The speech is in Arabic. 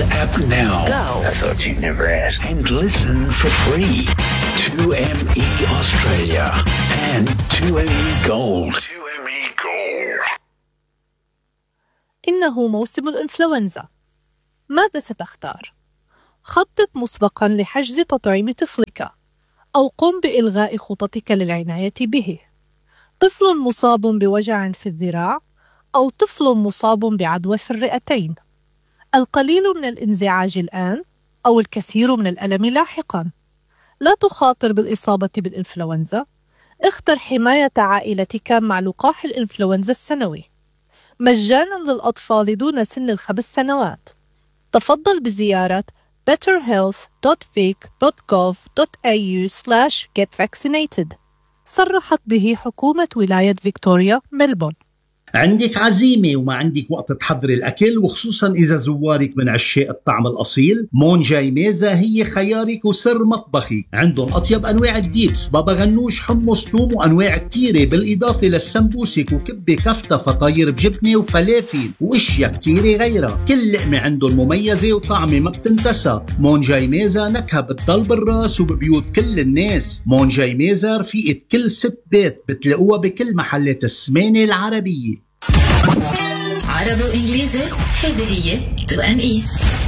app now. Go. I thought you'd never ask. And listen for free. 2ME Australia and 2ME Gold. 2ME Gold. إنه موسم الإنفلونزا. ماذا ستختار؟ خطط مسبقاً لحجز تطعيم طفلك، أو قم بإلغاء خططك للعناية به. طفل مصاب بوجع في الذراع، أو طفل مصاب بعدوى في الرئتين. القليل من الانزعاج الآن، أو الكثير من الألم لاحقاً. لا تخاطر بالإصابة بالإنفلونزا. اختر حماية عائلتك مع لقاح الإنفلونزا السنوي مجاناً للأطفال دون سن ال5 سنوات. تفضل بزيارة betterhealth.vic.gov.au/getvaccinated. صرحت به حكومة ولاية فيكتوريا ملبورن. عندك عزيمة وما عندك وقت تحضر الأكل، وخصوصا إذا زوارك من عشاق الطعم الأصيل، مونجاي ميزة هي خيارك وسر مطبخي. عندهم أطيب أنواع الديبس، بابا غنوش، حمص، توم، وأنواع كتيرة، بالإضافة للسمبوسك وكبة كفتة، فطاير بجبنة وفلافل وإشياء كتيرة غيرها. كل لقمة عندهم مميزة وطعمة ما بتنتسى. مونجاي ميزة نكهة بتضل بالراس وببيوت كل الناس. مونجاي ميزة رفيقة كل ست بيت، بتلاقوها بكل محلات السمانة العربية. عربي وإنجليزي، هيدي هي 2ME.